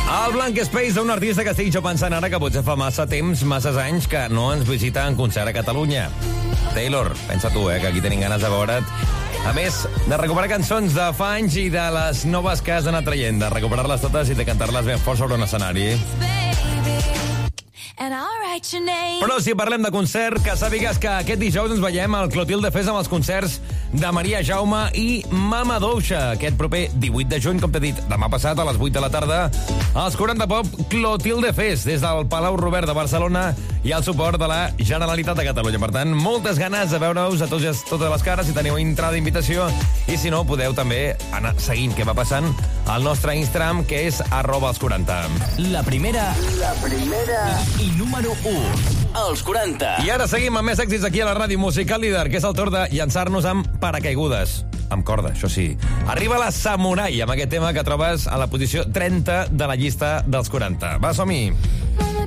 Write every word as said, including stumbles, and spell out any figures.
El Blank Space, un artista que estic jo pensant ara que potser fa massa temps, masses anys, que no ens visita en concert a Catalunya. Taylor, pensa tu, eh, que aquí tenim ganes de veure't. A més, de recuperar cançons de fa anys i de les noves que has anat traient, de recuperar-les totes i de cantar-les ben fort sobre un escenari. Però si parlem de concert, que sàpigues que aquest dijous ens veiem al Clotilde Fest amb els concerts de Maria Jaume i Mama Douxa. Aquest proper divuit de juny, com t'he dit, demà passat a les vuit de la tarda, als quaranta Pop Clotilde Fest, des del Palau Robert de Barcelona i el suport de la Generalitat de Catalunya. Per tant, moltes ganes de veure-us a tots, totes les cares, si teniu entrada d'invitació, i si no, podeu també anar seguint què va passant al nostre Instagram, que és arroba els quaranta. La primera... La primera... I número u, els quaranta. I ara seguim amb més èxits aquí a la ràdio musical líder, que és el torn de llançar-nos amb paracaigudes. Amb corda, això sí. Arriba la Samurai, amb aquest tema que trobes a la posició trenta de la llista dels quaranta. Va, som-hi!